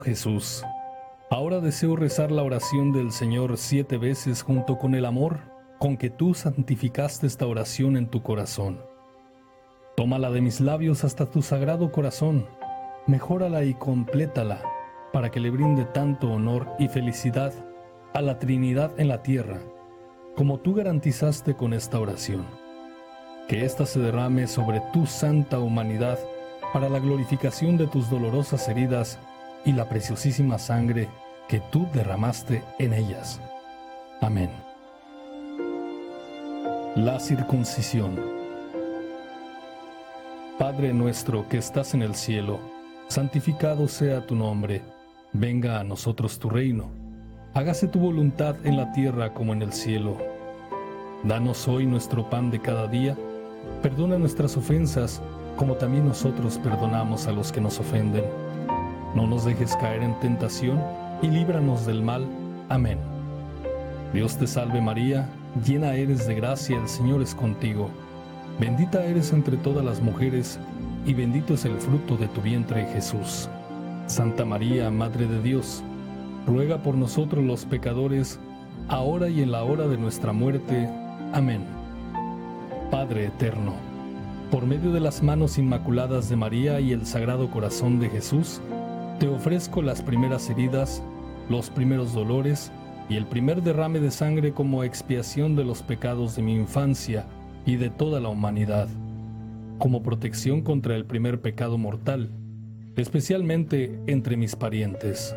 Jesús. Ahora deseo rezar la oración del Señor 7 veces junto con el amor con que tú santificaste esta oración en tu corazón. Tómala de mis labios hasta tu sagrado corazón, mejórala y complétala para que le brinde tanto honor y felicidad a la Trinidad en la tierra, como tú garantizaste con esta oración. Que ésta se derrame sobre tu santa humanidad para la glorificación de tus dolorosas heridas y la preciosísima sangre que tú derramaste en ellas. Amén. La circuncisión. Padre nuestro que estás en el cielo, santificado sea tu nombre. Venga a nosotros tu reino. Hágase tu voluntad en la tierra como en el cielo. Danos hoy nuestro pan de cada día. Perdona nuestras ofensas, como también nosotros perdonamos a los que nos ofenden. No nos dejes caer en tentación, y líbranos del mal. Amén. Dios te salve María, llena eres de gracia, el Señor es contigo. Bendita eres entre todas las mujeres, y bendito es el fruto de tu vientre, Jesús. Santa María, Madre de Dios, ruega por nosotros los pecadores, ahora y en la hora de nuestra muerte. Amén. Padre eterno, por medio de las manos inmaculadas de María y el Sagrado Corazón de Jesús, te ofrezco las primeras heridas, los primeros dolores y el primer derrame de sangre como expiación de los pecados de mi infancia y de toda la humanidad, como protección contra el primer pecado mortal, especialmente entre mis parientes.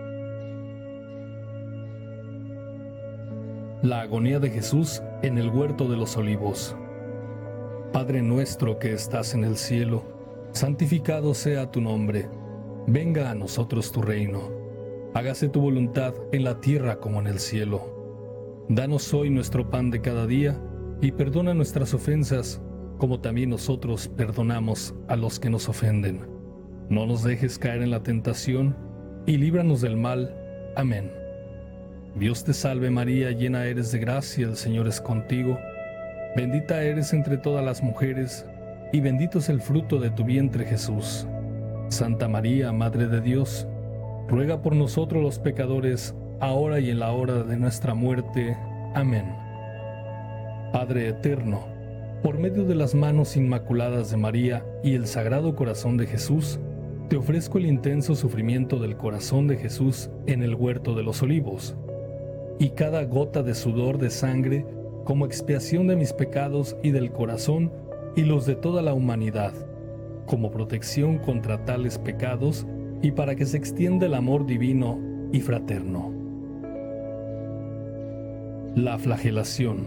La agonía de Jesús en el huerto de los olivos. Padre nuestro que estás en el cielo, santificado sea tu nombre. Venga a nosotros tu reino. Hágase tu voluntad en la tierra como en el cielo. Danos hoy nuestro pan de cada día y perdona nuestras ofensas, como también nosotros perdonamos a los que nos ofenden. No nos dejes caer en la tentación y líbranos del mal. Amén. Dios te salve María, llena eres de gracia, el Señor es contigo. Bendita eres entre todas las mujeres, y bendito es el fruto de tu vientre, Jesús. Santa María, Madre de Dios, ruega por nosotros los pecadores, ahora y en la hora de nuestra muerte. Amén. Padre eterno, por medio de las manos inmaculadas de María y el Sagrado Corazón de Jesús, te ofrezco el intenso sufrimiento del corazón de Jesús en el huerto de los olivos, y cada gota de sudor de sangre como expiación de mis pecados y del corazón y los de toda la humanidad, como protección contra tales pecados y para que se extienda el amor divino y fraterno. La flagelación.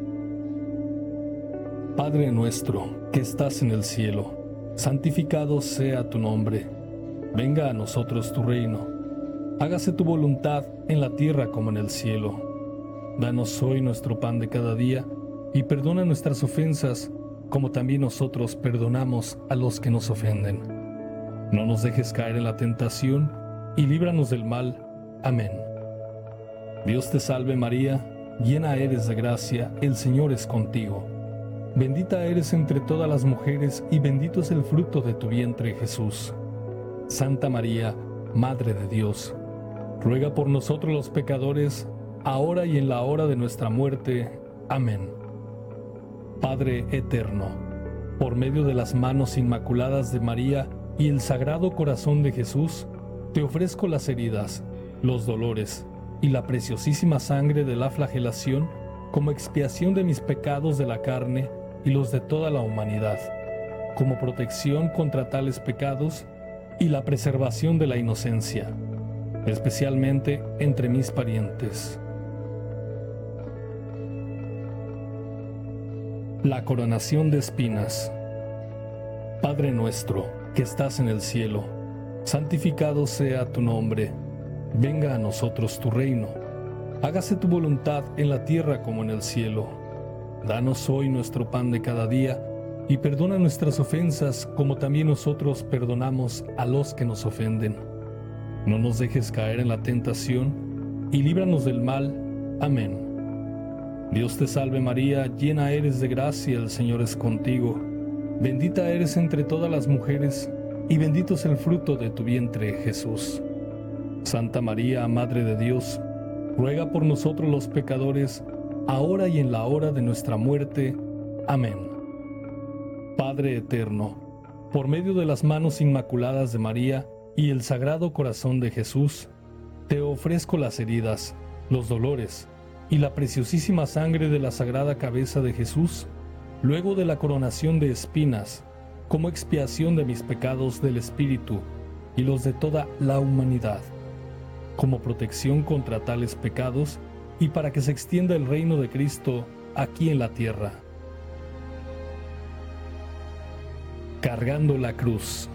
Padre nuestro, que estás en el cielo, santificado sea tu nombre. Venga a nosotros tu reino. Hágase tu voluntad en la tierra como en el cielo. Danos hoy nuestro pan de cada día, y perdona nuestras ofensas, como también nosotros perdonamos a los que nos ofenden. No nos dejes caer en la tentación, y líbranos del mal. Amén. Dios te salve María, llena eres de gracia, el Señor es contigo. Bendita eres entre todas las mujeres, y bendito es el fruto de tu vientre, Jesús. Santa María, Madre de Dios, ruega por nosotros los pecadores, ahora y en la hora de nuestra muerte. Amén. Padre eterno, por medio de las manos inmaculadas de María y el Sagrado Corazón de Jesús, te ofrezco las heridas, los dolores y la preciosísima sangre de la flagelación como expiación de mis pecados de la carne y los de toda la humanidad, como protección contra tales pecados y la preservación de la inocencia, especialmente entre mis parientes. La coronación de espinas. Padre nuestro, que estás en el cielo, santificado sea tu nombre. Venga a nosotros tu reino. Hágase tu voluntad en la tierra como en el cielo. Danos hoy nuestro pan de cada día, y perdona nuestras ofensas como también nosotros perdonamos a los que nos ofenden. No nos dejes caer en la tentación, y líbranos del mal. Amén. Dios te salve María, llena eres de gracia, el Señor es contigo. Bendita eres entre todas las mujeres, y bendito es el fruto de tu vientre, Jesús. Santa María, Madre de Dios, ruega por nosotros los pecadores, ahora y en la hora de nuestra muerte. Amén. Padre eterno, por medio de las manos inmaculadas de María y el Sagrado Corazón de Jesús, te ofrezco las heridas, los dolores y la preciosísima sangre de la Sagrada Cabeza de Jesús, luego de la coronación de espinas, como expiación de mis pecados del Espíritu y los de toda la humanidad, como protección contra tales pecados y para que se extienda el reino de Cristo aquí en la tierra. Cargando la cruz.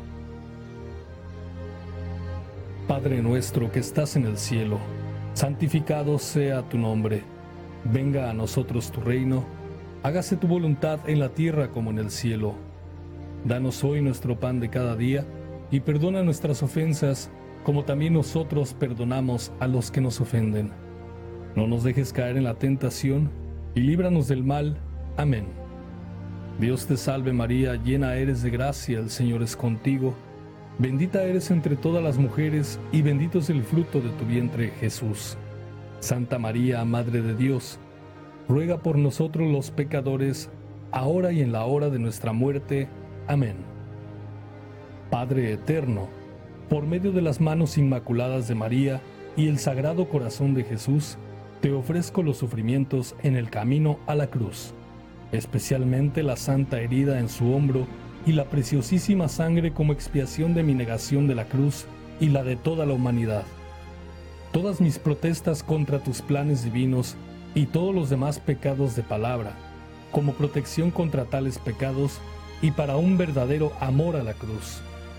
Padre nuestro que estás en el cielo, santificado sea tu nombre. Venga a nosotros tu reino. Hágase tu voluntad en la tierra como en el cielo. Danos hoy nuestro pan de cada día y perdona nuestras ofensas como también nosotros perdonamos a los que nos ofenden. No nos dejes caer en la tentación y líbranos del mal. Amén. Dios te salve María, llena eres de gracia, el Señor es contigo. Bendita eres entre todas las mujeres y bendito es el fruto de tu vientre, Jesús. Santa María, Madre de Dios, ruega por nosotros los pecadores, ahora y en la hora de nuestra muerte. Amén. Padre eterno, por medio de las manos inmaculadas de María y el Sagrado Corazón de Jesús, te ofrezco los sufrimientos en el camino a la cruz, especialmente la santa herida en su hombro y la preciosísima sangre como expiación de mi negación de la cruz y la de toda la humanidad. Todas mis protestas contra tus planes divinos y todos los demás pecados de palabra, como protección contra tales pecados y para un verdadero amor a la cruz.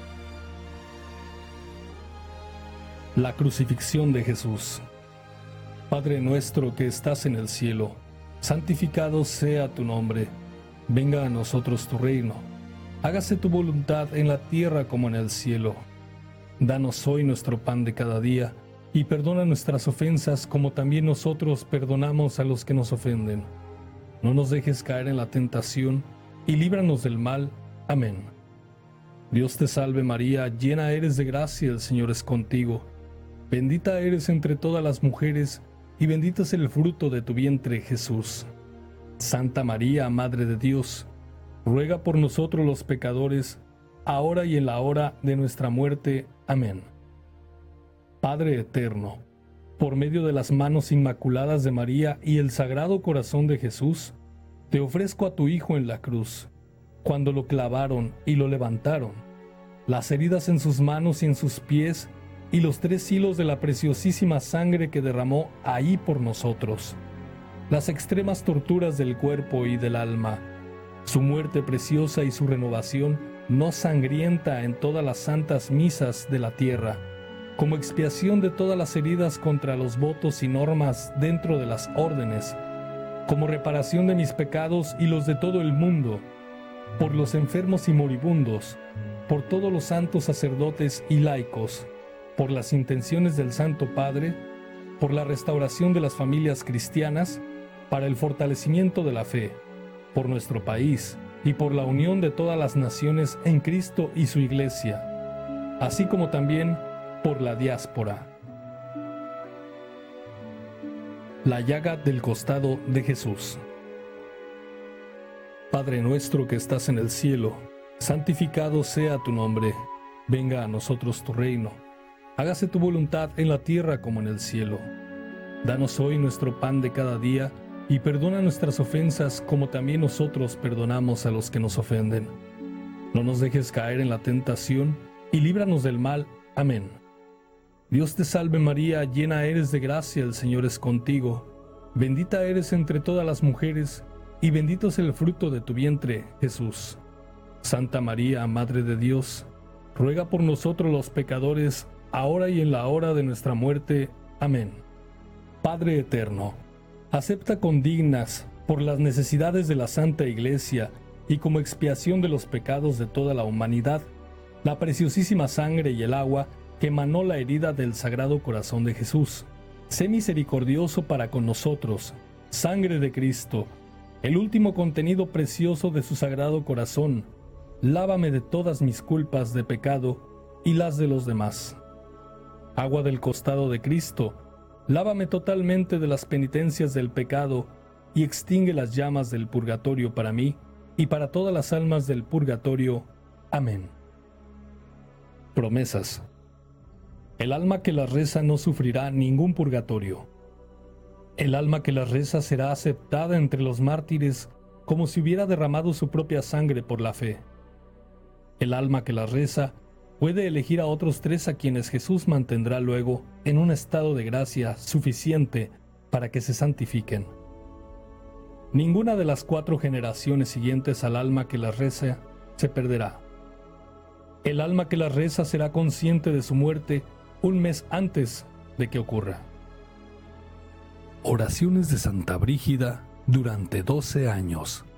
La crucifixión de Jesús. Padre nuestro que estás en el cielo, santificado sea tu nombre. Venga a nosotros tu reino. Hágase tu voluntad en la tierra como en el cielo. Danos hoy nuestro pan de cada día y perdona nuestras ofensas como también nosotros perdonamos a los que nos ofenden. No nos dejes caer en la tentación y líbranos del mal. Amén. Dios te salve María, llena eres de gracia, el Señor es contigo. Bendita eres entre todas las mujeres y bendito es el fruto de tu vientre, Jesús. Santa María, Madre de Dios, ruega por nosotros los pecadores, ahora y en la hora de nuestra muerte. Amén. Padre eterno, por medio de las manos inmaculadas de María y el Sagrado Corazón de Jesús, te ofrezco a tu Hijo en la cruz, cuando lo clavaron y lo levantaron, las heridas en sus manos y en sus pies, y los 3 hilos de la preciosísima sangre que derramó ahí por nosotros, las extremas torturas del cuerpo y del alma, su muerte preciosa y su renovación no sangrienta en todas las santas misas de la tierra, como expiación de todas las heridas contra los votos y normas dentro de las órdenes, como reparación de mis pecados y los de todo el mundo, por los enfermos y moribundos, por todos los santos sacerdotes y laicos, por las intenciones del Santo Padre, por la restauración de las familias cristianas, para el fortalecimiento de la fe, por nuestro país y por la unión de todas las naciones en Cristo y su Iglesia, así como también por la diáspora. La llaga del costado de Jesús. Padre nuestro que estás en el cielo, santificado sea tu nombre. Venga a nosotros tu reino. Hágase tu voluntad en la tierra como en el cielo. Danos hoy nuestro pan de cada día y perdona nuestras ofensas como también nosotros perdonamos a los que nos ofenden. No nos dejes caer en la tentación y líbranos del mal. Amén. Dios te salve María, llena eres de gracia, el Señor es contigo. Bendita eres entre todas las mujeres y bendito es el fruto de tu vientre, Jesús. Santa María, Madre de Dios, ruega por nosotros los pecadores, ahora y en la hora de nuestra muerte. Amén. Padre eterno, acepta con dignas, por las necesidades de la Santa Iglesia y como expiación de los pecados de toda la humanidad, la preciosísima sangre y el agua que emanó la herida del Sagrado Corazón de Jesús. Sé misericordioso para con nosotros, sangre de Cristo, el último contenido precioso de su Sagrado Corazón, lávame de todas mis culpas de pecado y las de los demás. Agua del costado de Cristo, lávame totalmente de las penitencias del pecado y extingue las llamas del purgatorio para mí y para todas las almas del purgatorio. Amén. Promesas. El alma que las reza no sufrirá ningún purgatorio. El alma que las reza será aceptada entre los mártires como si hubiera derramado su propia sangre por la fe. El alma que las reza puede elegir a otros 3 a quienes Jesús mantendrá luego en un estado de gracia suficiente para que se santifiquen. Ninguna de las 4 generaciones siguientes al alma que las reza se perderá. El alma que las reza será consciente de su muerte un mes antes de que ocurra. Oraciones de Santa Brígida durante 12 años.